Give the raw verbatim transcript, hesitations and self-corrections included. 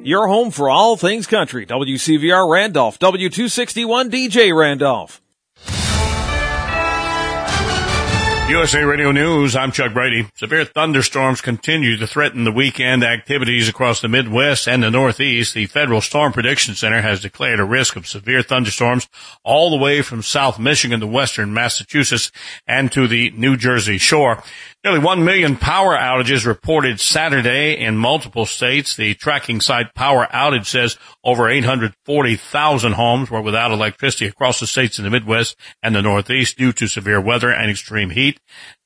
your home for all things country. W C V R Randolph, W two sixty-one D J Randolph. U S A Radio News, I'm Chuck Brady. Severe thunderstorms continue to threaten the weekend activities across the Midwest and the Northeast. The Federal Storm Prediction Center has declared a risk of severe thunderstorms all the way from South Michigan to western Massachusetts and to the New Jersey shore. Nearly one million power outages reported Saturday in multiple states. The tracking site Power Outage says over eight hundred forty thousand homes were without electricity across the states in the Midwest and the Northeast due to severe weather and extreme heat.